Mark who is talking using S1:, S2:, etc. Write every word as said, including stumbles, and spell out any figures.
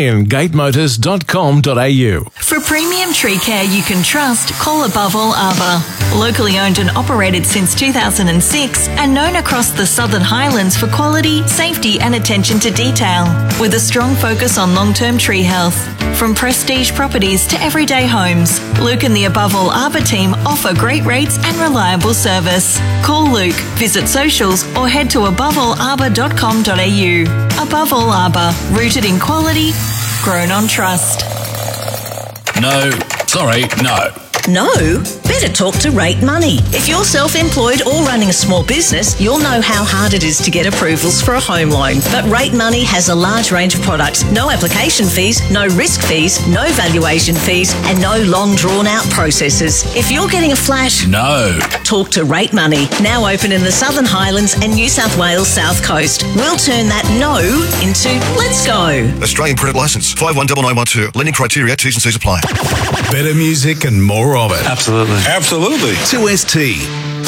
S1: australian gate motors dot com dot a u.
S2: For premium tree care you can trust, call Above All Arbor. Locally owned and operated since two thousand six and known across the Southern Highlands for quality, safety and attention to detail. With a strong focus on long-term tree health. From prestige properties to everyday homes, Luke and the Above All Arbor team offer great rates and reliable service. Call Luke, visit socials or head to above all arbor dot com dot a u. Above All Arbor, rooted in quality, grown on trust.
S3: No, sorry, no.
S4: No? Better talk to Rate Money. If you're self-employed or running a small business, you'll know how hard it is to get approvals for a home loan. But Rate Money has a large range of products. No application fees, no risk fees, no valuation fees, and no long drawn-out processes. If you're getting a flash,
S3: no.
S4: Talk to Rate Money. Now open in the Southern Highlands and New South Wales South Coast. We'll turn that no into let's go.
S5: Australian credit licence five one nine nine one two. Lending criteria, T's and C's apply.
S6: Better music and more of it.
S7: Absolutely.
S6: Absolutely. two S T.